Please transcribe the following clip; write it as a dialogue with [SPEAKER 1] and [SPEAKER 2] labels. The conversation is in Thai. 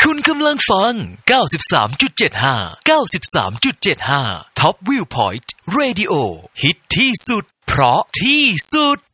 [SPEAKER 1] คุณกำลังฟัง 93.75 93.75 Top Viewpoint Radio ฮิตที่สุดเพราะที่สุด